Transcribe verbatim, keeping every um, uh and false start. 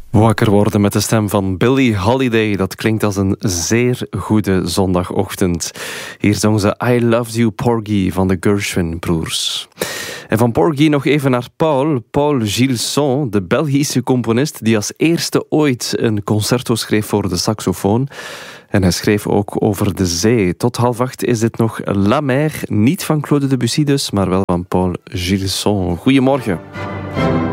Wakker worden met de stem van Billie Holiday. Dat klinkt als een zeer goede zondagochtend. Hier zong ze I Loved You Porgy van de Gershwin-broers. En van Porgy nog even naar Paul. Paul Gilson, de Belgische componist die als eerste ooit een concerto schreef voor de saxofoon. En hij schreef ook over de zee. Tot half acht is dit nog La Mer. Niet van Claude Debussy dus, maar wel van Paul Gilson. Goedemorgen.